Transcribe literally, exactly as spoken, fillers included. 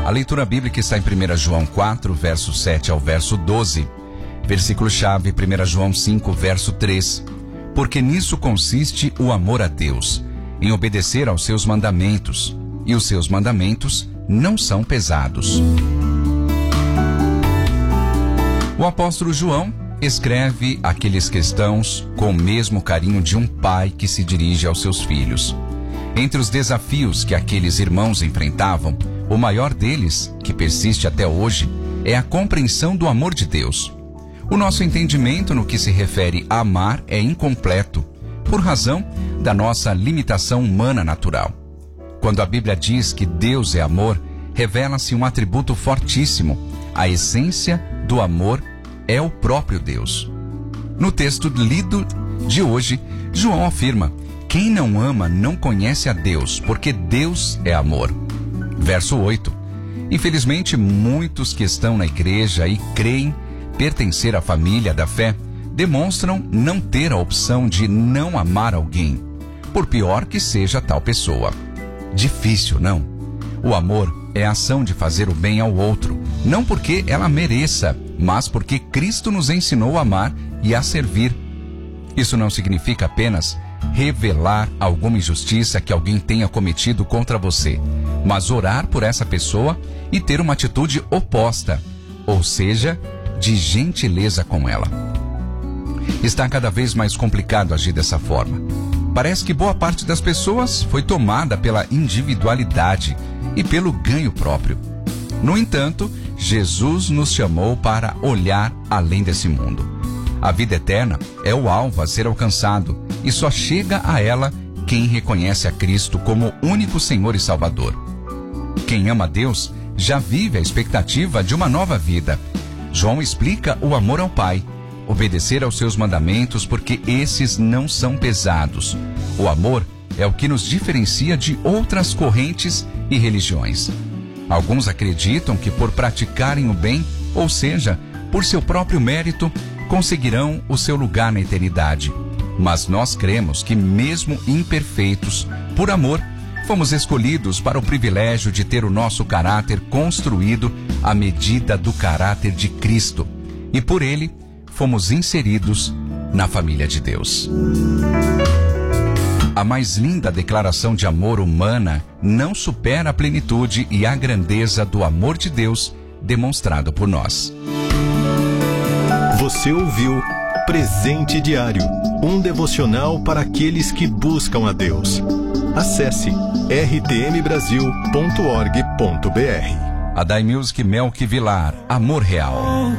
A leitura bíblica está em primeira João quatro, verso sete ao verso doze. Versículo-chave, primeira João cinco, verso três. Porque nisso consiste o amor a Deus, em obedecer aos seus mandamentos, e os seus mandamentos não são pesados. O apóstolo João escreve aqueles cristãos com o mesmo carinho de um pai que se dirige aos seus filhos. Entre os desafios que aqueles irmãos enfrentavam, o maior deles, que persiste até hoje, é a compreensão do amor de Deus. O nosso entendimento no que se refere a amar é incompleto, por razão da nossa limitação humana natural. Quando a Bíblia diz que Deus é amor, revela-se um atributo fortíssimo. A essência do amor é o próprio Deus. No texto lido de hoje, João afirma: quem não ama não conhece a Deus, porque Deus é amor. Verso oito. Infelizmente, muitos que estão na igreja e creem pertencer à família da fé demonstram não ter a opção de não amar alguém, por pior que seja tal pessoa. Difícil, não? O amor é a ação de fazer o bem ao outro, não porque ela mereça, mas porque Cristo nos ensinou a amar e a servir. Isso não significa apenas revelar alguma injustiça que alguém tenha cometido contra você, mas orar por essa pessoa e ter uma atitude oposta, ou seja, de gentileza com ela. Está cada vez mais complicado agir dessa forma. Parece que boa parte das pessoas foi tomada pela individualidade e pelo ganho próprio. No entanto, Jesus nos chamou para olhar além desse mundo. A vida eterna é o alvo a ser alcançado e só chega a ela quem reconhece a Cristo como único Senhor e Salvador. Quem ama a Deus já vive a expectativa de uma nova vida. João explica o amor ao Pai, obedecer aos seus mandamentos porque esses não são pesados. O amor é o que nos diferencia de outras correntes e religiões. Alguns acreditam que por praticarem o bem, ou seja, por seu próprio mérito, conseguirão o seu lugar na eternidade. Mas nós cremos que mesmo imperfeitos, por amor, fomos escolhidos para o privilégio de ter o nosso caráter construído à medida do caráter de Cristo. E por ele, fomos inseridos na família de Deus. A mais linda declaração de amor humana não supera a plenitude e a grandeza do amor de Deus demonstrado por nós. Você ouviu Presente Diário, um devocional para aqueles que buscam a Deus. Acesse r t m brasil ponto org ponto b r. A Dai Music Melk Vilar, Amor Real.